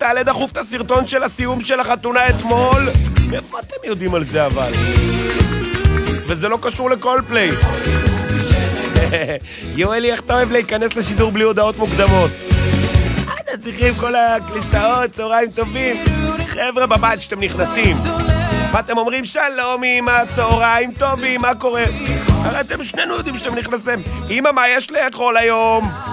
תעלה דחוף את הסרטון של הסיום של החתונה אתמול. מאיפה אתם יודעים על זה אבל? וזה לא קשור לקולפליי. יואלי, איך אתה אוהב להיכנס לשידור בלי הודעות מוקדמות? אתם צריכים כל הקלישאות, צהריים טובים. חבר'ה בבית שאתם נכנסים, ואתם אומרים שלום אמא, צהריים טובים, מה קורה? הרי אתם שנינו יודעים שאתם נכנסים. אמא, מה יש לאכול היום?